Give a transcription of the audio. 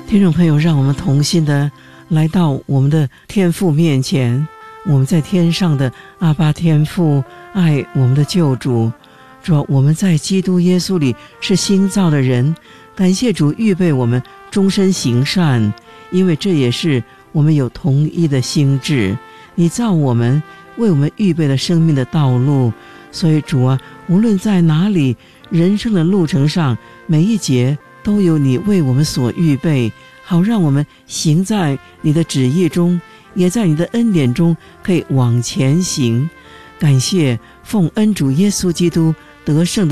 听众朋友，让我们同心的来到我们的天父面前，我们在天上的阿爸天父，爱我们的救主。主，我们在基督耶稣里是新造的人，感谢主预备我们终身行善，因为这也是我们有同一的心志。你造我们，为我们预备了生命的道路，所以主啊，无论在哪里，人生的路程上，每一节都有你为我们所预备，好让我们行在你的旨意中，也在你的恩典中可以往前行。感谢奉恩主耶稣基督得胜的